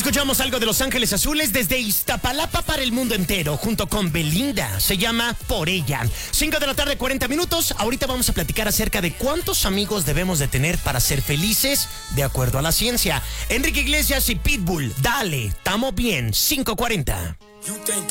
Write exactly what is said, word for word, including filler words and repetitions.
escuchamos algo de Los Ángeles Azules desde Iztapalapa para el mundo entero, junto con Belinda. Se llama Por Ella. cinco de la tarde, cuarenta minutos. Ahorita vamos a platicar acerca de cuántos amigos debemos de tener para ser felices, de acuerdo a la ciencia. Enrique Iglesias y Pitbull, dale, tamo bien, cinco cuarenta. You think